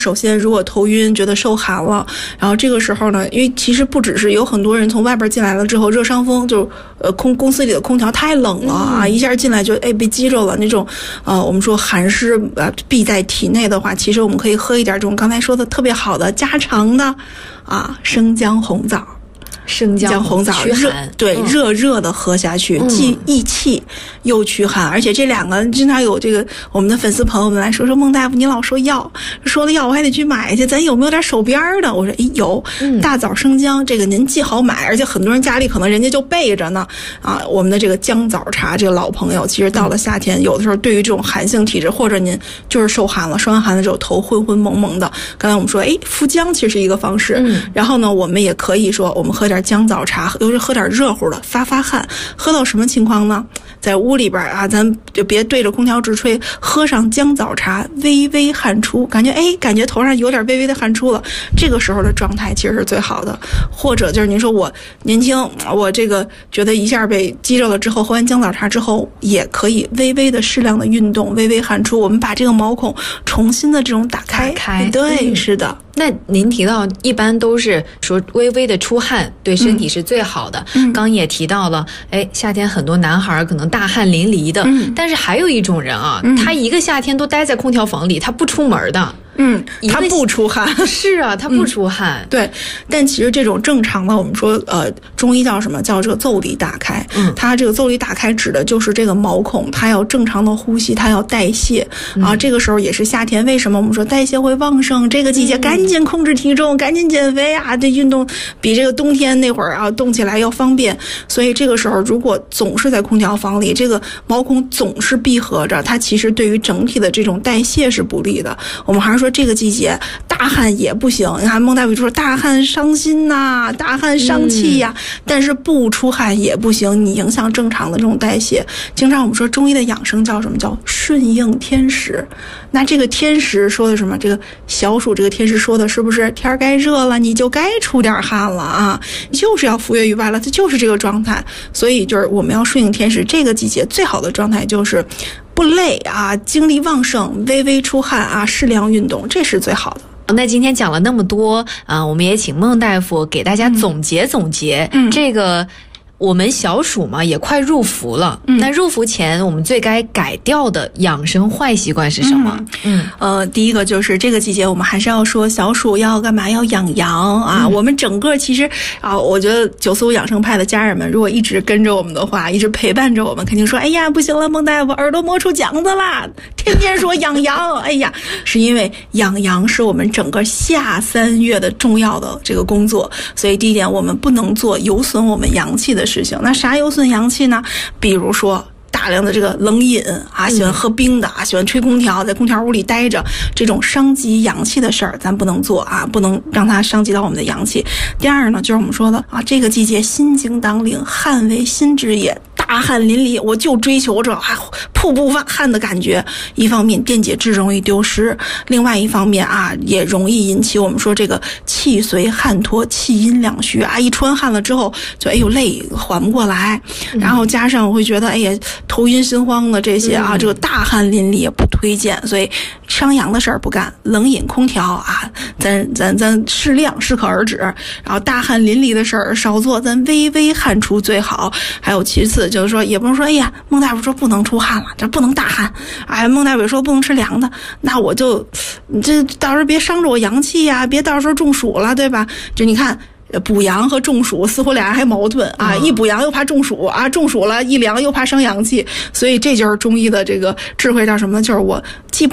首先，如果头晕觉得受寒了，然后这个时候呢，因为其实不只是有很多人从外边进来了之后热伤风，就公司里的空调太冷了啊，一下进来就被激着了那种，我们说寒湿闭在体内的话，其实我们可以喝一点这种刚才说的特别好的家常的生姜红枣。 生姜红枣驱寒， 对，热的喝下去，既益气又驱寒，而且这两个经常有这个我们的粉丝朋友们来说孟大夫，你老说药的药我还得去买去，咱有没有点手边的？我说有，大枣生姜这个您既好买，而且很多人家里可能人家就备着呢我们的这个姜枣茶，这个老朋友，其实到了夏天，有的时候对于这种寒性体质，或者您就是受寒了，受完寒了之后头昏昏蒙蒙的，刚才我们说服姜其实是一个方式，然后呢，我们也可以说我们喝点姜枣茶，尤其喝点热乎的发汗，喝到什么情况呢？在屋里边咱就别对着空调直吹，喝上姜枣茶，微微汗出，感觉头上有点微微的汗出了，这个时候的状态其实是最好的。或者就是您说我年轻，我这个觉得一下被激着了之后，喝完姜枣茶之后，也可以微微的适量的运动，微微汗出，我们把这个毛孔重新的这种打开。对，是的。 那您提到一般都是说微微的出汗对身体是最好的，刚也提到了夏天很多男孩可能大汗淋漓的，但是还有一种人他一个夏天都待在空调房里，他不出门的。 他不出汗。 是啊，他不出汗。 对，但其实这种正常的，我们说中医叫什么？叫这个腠理打开。它这个腠理打开指的就是这个毛孔，它要正常的呼吸，它要代谢这个时候也是夏天，为什么我们说代谢会旺盛？这个季节赶紧控制体重，赶紧减肥这运动比这个冬天那会儿动起来要方便。所以这个时候如果总是在空调房里，这个毛孔总是闭合着，它其实对于整体的这种代谢是不利的。我们还是说这个季节大汗也不行，你看孟大夫说大汗伤心大汗伤气呀，但是不出汗也不行，你影响正常的这种代谢。经常我们说中医的养生叫什么？叫顺应天时。那这个天时说的什么？这个小暑这个天时说的是不是天该热了，你就该出点汗了就是要浮跃于外了，它就是这个状态。所以就是我们要顺应天时，这个季节最好的状态就是不累精力旺盛，微微出汗适量运动，这是最好的。 那今天讲了那么多我们也请孟大夫给大家总结总结这个。我们小暑嘛也快入伏了，那入伏前我们最该改掉的养生坏习惯是什么？ 第一个就是这个季节我们还是要说小暑要干嘛？要养阳我们整个其实我觉得945养生派的家人们如果一直跟着我们的话，一直陪伴着我们，肯定说哎呀不行了，孟大夫耳朵磨出茧子啦，天天说养阳哎呀，是因为养阳是我们整个夏3月的重要的这个工作，所以第一点我们不能做有损我们阳气的事情。那啥有损阳气呢？比如说大量的这个冷饮喜欢喝冰的喜欢吹空调，在空调屋里待着，这种伤及阳气的事儿咱不能做不能让它伤及到我们的阳气。第二呢，就是我们说的这个季节心经当令，汗为心之也，大汗淋漓，我就追求这瀑布汗的感觉。一方面电解质容易丢失，另外一方面也容易引起我们说这个气随汗脱，气阴两虚一穿汗了之后就累缓不过来，然后加上我会觉得头晕心慌的这些这个大汗淋漓也不推荐。所以伤阳的事儿不干，冷饮空调咱适量适可而止，然后大汗淋漓的事儿少做，咱微微汗出最好。还有其次就是说，也不能说孟大夫说不能出汗了，这不能大汗孟大夫说不能吃凉的，那我就这到时候别伤着我阳气别到时候中暑了，对吧？就你看补阳和中暑似乎俩人还矛盾一补阳又怕中暑中暑了一凉又怕伤阳气，所以这就是中医的这个智慧叫什么呢？就是我既